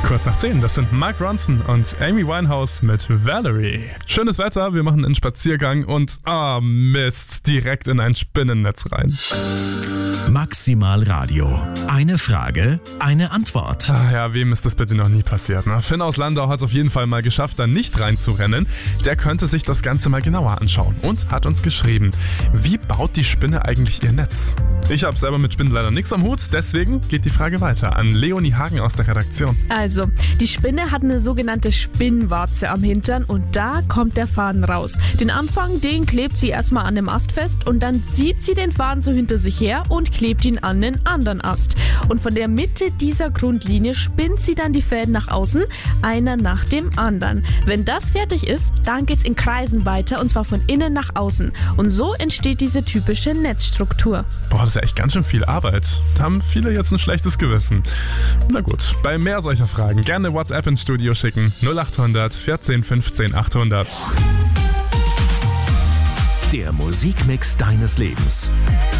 Kurz nach 10, das sind Mark Ronson und Amy Winehouse mit Valerie. Schönes Wetter, wir machen einen Spaziergang und, Mist, direkt in ein Spinnennetz rein. Maximal Radio. Eine Frage, eine Antwort. Ja, wem ist das bitte noch nie passiert, ne? Finn aus Landau hat es auf jeden Fall mal geschafft, da nicht reinzurennen. Der könnte sich das Ganze mal genauer anschauen und hat uns geschrieben, wie baut die Spinne eigentlich ihr Netz? Ich habe selber mit Spinnen leider nichts am Hut, deswegen geht die Frage weiter an Leonie Hagen aus der Redaktion. Also, die Spinne hat eine sogenannte Spinnwarze am Hintern und da kommt der Faden raus. Den Anfang, den klebt sie erstmal an dem Ast fest und dann zieht sie den Faden so hinter sich her und klebt ihn an den anderen Ast. Und von der Mitte dieser Grundlinie spinnt sie dann die Fäden nach außen, einer nach dem anderen. Wenn das fertig ist, dann geht's in Kreisen weiter und zwar von innen nach außen. Und so entsteht diese typische Netzstruktur. Boah, das ist ja echt ganz schön viel Arbeit. Da haben viele jetzt ein schlechtes Gewissen. Na gut, bei mehr solcher Fragen gerne WhatsApp ins Studio schicken. 0800 14 15 800. Der Musikmix deines Lebens.